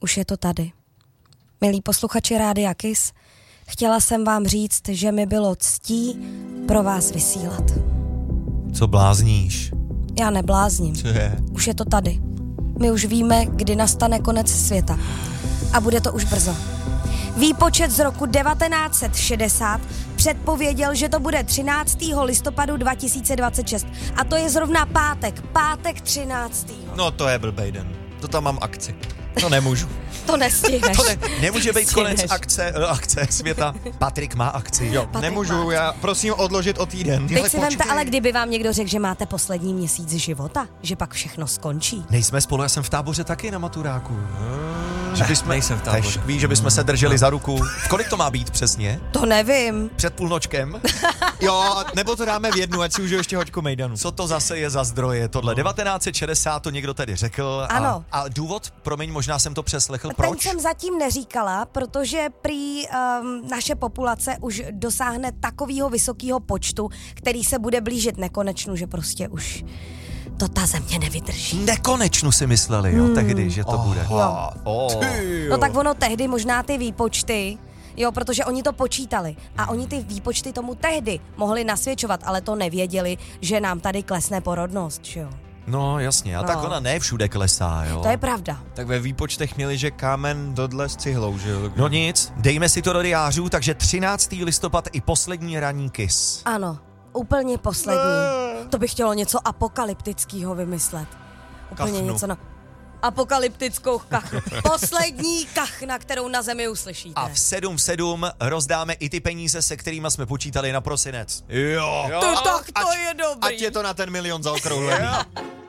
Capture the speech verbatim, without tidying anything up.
Už je to tady. Milí posluchači Rádia Kiss, chtěla jsem vám říct, že mi bylo ctí pro vás vysílat. Co blázníš? Já neblázním. Co je? Už je to tady. My už víme, kdy nastane konec světa. A bude to už brzo. Výpočet z roku devatenáct set šedesát předpověděl, že to bude třináctého listopadu dva tisíce dvacet šest. A to je zrovna pátek. Pátek třináctého No to je blbej den. To tam mám akci. To nemůžu. To nestihneš. To ne, nemůže být konec Stihneš. akce, akce světa. Patrik má akci. Jo, Patrik nemůžu, má. já prosím odložit o týden. Teď si vemte, ale kdyby vám někdo řekl, že máte poslední měsíc života, že pak všechno skončí. Nejsme spolu, já jsem v táboře taky na maturáku. Že bychom, nejsem v táboře. Víš, že bychom se drželi za ruku. V kolik to má být přesně? To nevím. Před půlnočkem? Jo, nebo to dáme v jednu, ať si užiju ještě hoďku mejdanu. Co to zase je za zdroje? Tohle devatenáct set šedesát to někdo tady řekl. A, Ano. A důvod, promiň, možná jsem to přeslechl, Ten proč? jsem zatím neříkala, protože prý um, naše populace už dosáhne takového vysokého počtu, který se bude blížit nekonečnu, že prostě už to ta země nevydrží. Nekonečnu si mysleli, jo, tehdy, že to Aha. bude. Jo. Oh. No tak ono tehdy možná ty výpočty, jo, protože oni to počítali a oni ty výpočty tomu tehdy mohli nasvědčovat, ale to nevěděli, že nám tady klesne porodnost, že jo. No jasně, a No. tak ona ne všude klesá, jo. To je pravda. Tak ve výpočtech měli, že kámen dodle s cihlou, že jo? No nic, dejme si to do diářů, takže třináctého listopad i poslední ranní kiss. Ano, úplně poslední. To by chtělo něco apokalyptického vymyslet. Úplně Kachnu. něco na apokalyptickou kachnu. Poslední kachna, kterou na zemi uslyšíte. A v sedm v sedm rozdáme i ty peníze, se kterými jsme počítali na prosinec. Jo. To, tak to ať, je dobrý. Ať je to na ten milion zaokrouhlený.